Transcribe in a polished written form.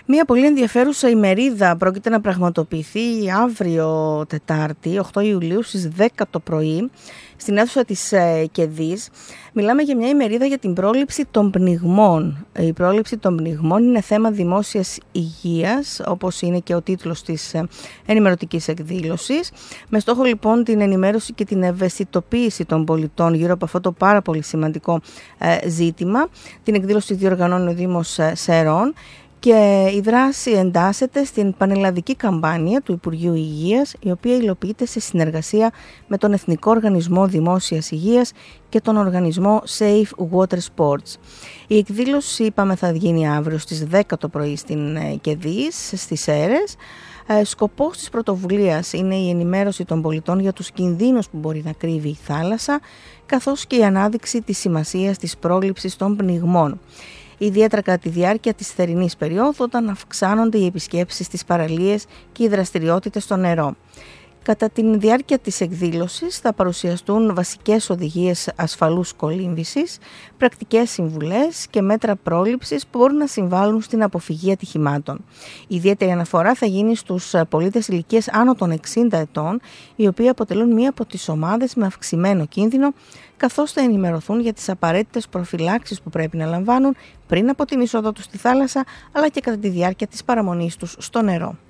Μία πολύ ενδιαφέρουσα ημερίδα πρόκειται να πραγματοποιηθεί αύριο Τετάρτη, 8 Ιουλίου στις 10 το πρωί, στην αίθουσα της ΚΕΔΙΣ. Μιλάμε για μια ημερίδα για την πρόληψη των πνιγμών. Η πρόληψη των πνιγμών είναι θέμα δημόσιας υγείας, όπως είναι και ο τίτλος της ενημερωτικής εκδήλωσης. Με στόχο λοιπόν την ενημέρωση και την ευαισθητοποίηση των πολιτών γύρω από αυτό το πάρα πολύ σημαντικό ζήτημα. Την εκδήλωση διοργανώνει ο Δήμος Σερών. Και η δράση εντάσσεται στην πανελλαδική καμπάνια του Υπουργείου Υγείας, η οποία υλοποιείται σε συνεργασία με τον Εθνικό Οργανισμό Δημόσιας Υγείας και τον Οργανισμό Safe Water Sports. Η εκδήλωση, είπαμε, θα γίνει αύριο στις 10 το πρωί στην ΚΕΔΙΣ, στις Σέρρες. Σκοπός της πρωτοβουλίας είναι η ενημέρωση των πολιτών για τους κινδύνους που μπορεί να κρύβει η θάλασσα, καθώς και η ανάδειξη της σημασίας της πρόληψης των πνιγμών. Ιδιαίτερα κατά τη διάρκεια της θερινής περίοδου, όταν αυξάνονται οι επισκέψεις στις παραλίες και οι δραστηριότητες στο νερό. Κατά τη διάρκεια της εκδήλωσης θα παρουσιαστούν βασικές οδηγίες ασφαλούς κολύμβησης, πρακτικές συμβουλές και μέτρα πρόληψης που μπορούν να συμβάλλουν στην αποφυγή ατυχημάτων. Η ιδιαίτερη αναφορά θα γίνει στους πολίτες ηλικίας άνω των 60 ετών, οι οποίοι αποτελούν μία από τις ομάδες με αυξημένο κίνδυνο, καθώς θα ενημερωθούν για τις απαραίτητες προφυλάξεις που πρέπει να λαμβάνουν πριν από την είσοδο τους στη θάλασσα, αλλά και κατά τη διάρκεια της παραμονής τους στο νερό.